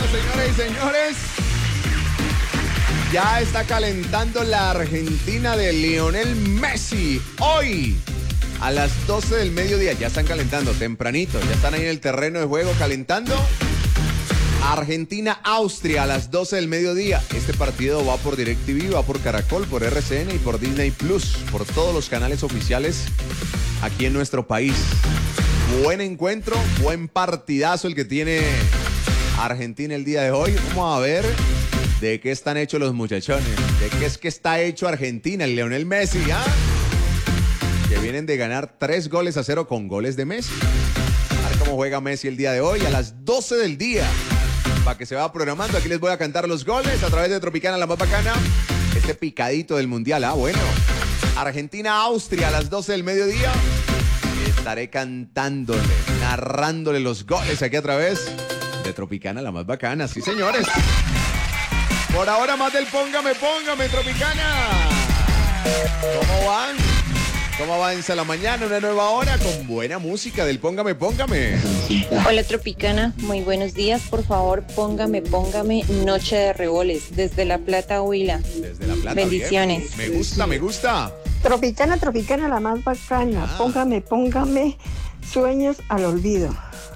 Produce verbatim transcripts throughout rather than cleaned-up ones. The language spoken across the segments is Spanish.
señores y señores. Ya está calentando la Argentina de Lionel Messi. Hoy, a las doce del mediodía, ya están calentando tempranito. Ya están ahí en el terreno de juego calentando. Argentina-Austria a las doce del mediodía. Este partido va por DirecTV, va por Caracol, por R C N y por Disney Plus. Por todos los canales oficiales aquí en nuestro país. Buen encuentro, buen partidazo el que tiene Argentina el día de hoy. Vamos a ver de qué están hechos los muchachones. De qué es que está hecho Argentina, el Lionel Messi, ¿ah? Que vienen de ganar tres goles a cero con goles de Messi. A ver cómo juega Messi el día de hoy a las doce del día. Para que se va programando, aquí les voy a cantar los goles a través de Tropicana, la más bacana. Este picadito del Mundial, ah, bueno. Argentina-Austria a las doce del mediodía. Estaré cantándole, narrándole los goles aquí a través de Tropicana, la más bacana. Sí, señores. Por ahora más del Póngame, Póngame, Tropicana. ¿Cómo van? ¿Cómo avanza la mañana? Una nueva hora con buena música del Póngame, Póngame. Hola Tropicana, muy buenos días. Por favor, póngame, póngame Noche de Revoles desde La Plata, Huila. Desde La Plata. Bendiciones. Bien. Me gusta, me gusta. Tropicana, Tropicana, la más bacana. Ah. Póngame, póngame Sueños al Olvido.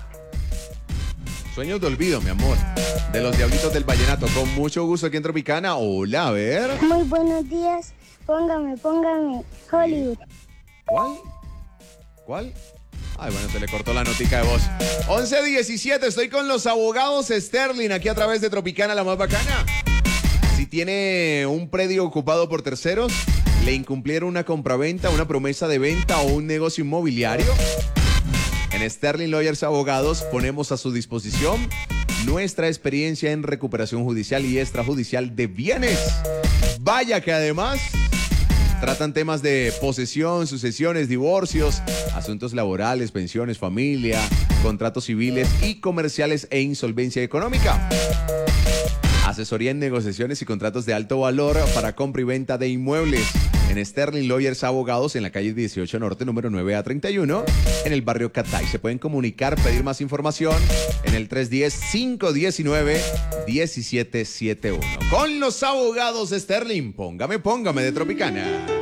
Sueños de olvido, mi amor. De los Diablitos del Vallenato. Con mucho gusto aquí en Tropicana. Hola, a ver. Muy buenos días. Póngame, póngame Hollywood. ¿Cuál? ¿Cuál? Ay, bueno, se le cortó la notica de voz. once diecisiete, estoy con los abogados Sterling aquí a través de Tropicana, la más bacana. Si tiene un predio ocupado por terceros, le incumplieron una compraventa, una promesa de venta o un negocio inmobiliario. En Sterling Lawyers Abogados ponemos a su disposición nuestra experiencia en recuperación judicial y extrajudicial de bienes. Vaya que además tratan temas de posesión, sucesiones, divorcios, asuntos laborales, pensiones, familia, contratos civiles y comerciales e insolvencia económica. Asesoría en negociaciones y contratos de alto valor para compra y venta de inmuebles. En Sterling Lawyers Abogados, en la calle dieciocho Norte, número nueve A treinta y uno, en el barrio Catay. Se pueden comunicar, pedir más información en el tres uno cero, cinco uno nueve, uno siete siete uno. Con los abogados Sterling, póngame, póngame de Tropicana.